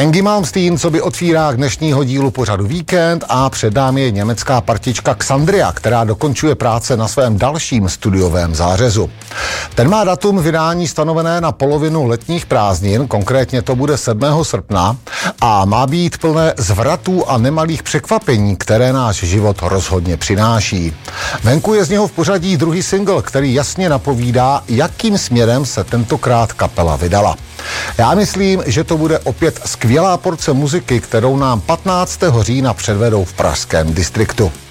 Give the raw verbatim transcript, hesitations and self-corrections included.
Engi Malmsteen, co by otvírá dnešního dílu pořadu Víkend, a před námi je německá partička Xandria, která dokončuje práce na svém dalším studiovém zářezu. Ten má datum vydání stanovené na polovinu letních prázdnin, konkrétně to bude sedmého srpna, a má být plné zvratů a nemalých překvapení, které náš život rozhodně přináší. Venku je z něho v pořadí druhý single, který jasně napovídá, jakým směrem se tentokrát kapela vydala. Já myslím, že to bude opět skvělá porce muziky, kterou nám patnáctého října předvedou v pražském Distriktu.